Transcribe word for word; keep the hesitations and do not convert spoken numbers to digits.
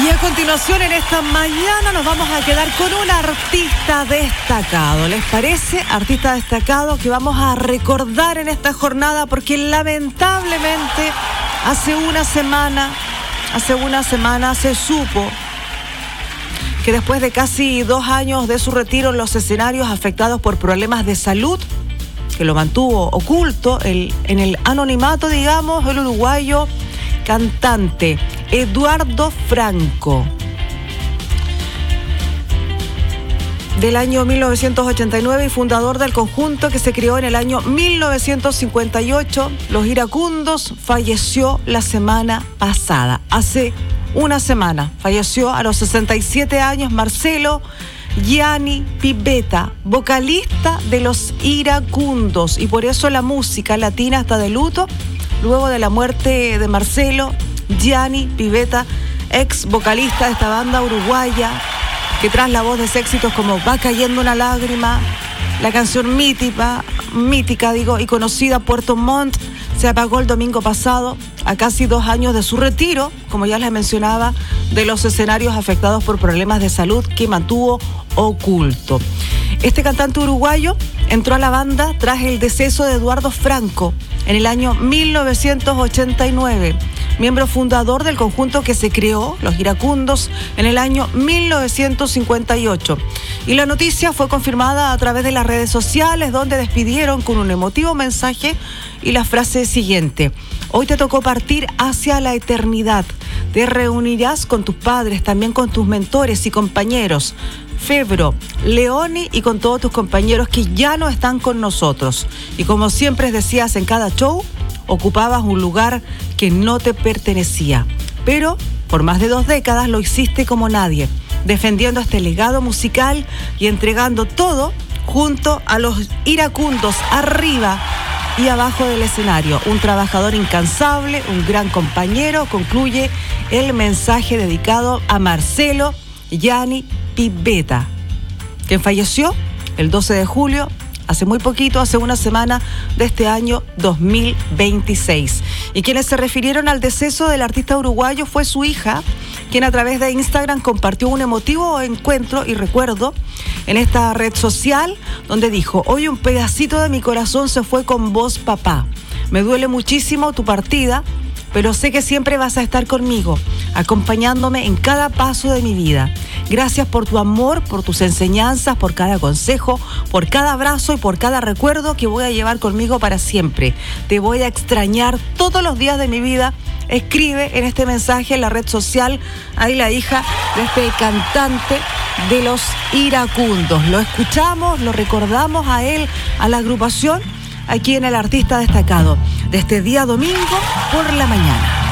Y a continuación, en esta mañana, nos vamos a quedar con un artista destacado. ¿Les parece? Artista destacado que vamos a recordar en esta jornada, porque lamentablemente hace una semana, hace una semana se supo que después de casi dos años de su retiro en los escenarios afectados por problemas de salud, que lo mantuvo oculto el, en el anonimato, digamos, el uruguayo cantante Eduardo Franco, del año mil novecientos ochenta y nueve y fundador del conjunto que se creó en el año mil novecientos cincuenta y ocho, Los Iracundos, falleció la semana pasada. Hace una semana falleció a los sesenta y siete años Marcelo Gianni Pivetta, vocalista de Los Iracundos, y por eso la música latina está de luto luego de la muerte de Marcelo Gianni Pivetta, ex vocalista de esta banda uruguaya, que tras la voz de éxitos como Va cayendo una lágrima, la canción mítica, mítica digo, y conocida Puerto Montt, se apagó el domingo pasado, a casi dos años de su retiro, como ya les mencionaba, de los escenarios afectados por problemas de salud que mantuvo oculto. Este cantante uruguayo entró a la banda tras el deceso de Eduardo Franco en el año mil novecientos ochenta y nueve, miembro fundador del conjunto que se creó, Los Iracundos, en el año mil novecientos cincuenta y ocho. Y la noticia fue confirmada a través de las redes sociales, donde despidieron con un emotivo mensaje y la frase siguiente: hoy te tocó partir hacia la eternidad. Te reunirás con tus padres, también con tus mentores y compañeros, Febro, Leoni, y con todos tus compañeros que ya no están con nosotros. Y como siempre decías en cada show, ocupabas un lugar que no te pertenecía. Pero por más de dos décadas lo hiciste como nadie, defendiendo este legado musical y entregando todo junto a Los Iracundos, arriba y abajo del escenario. Un trabajador incansable, un gran compañero, concluye el mensaje dedicado a Marcelo Gianni Pivetta, quien falleció el doce de julio, hace muy poquito, hace una semana de este año dos mil veintiséis. Y quienes se refirieron al deceso del artista uruguayo fue su hija, quien a través de Instagram compartió un emotivo encuentro y recuerdo en esta red social, donde dijo: hoy un pedacito de mi corazón se fue con vos, papá. Me duele muchísimo tu partida, pero sé que siempre vas a estar conmigo, acompañándome en cada paso de mi vida. Gracias por tu amor, por tus enseñanzas, por cada consejo, por cada abrazo y por cada recuerdo que voy a llevar conmigo para siempre. Te voy a extrañar todos los días de mi vida. Escribe en este mensaje en la red social ahí la hija de este cantante de Los Iracundos. Lo escuchamos, lo recordamos a él, a la agrupación, aquí en el artista destacado de este día domingo por la mañana.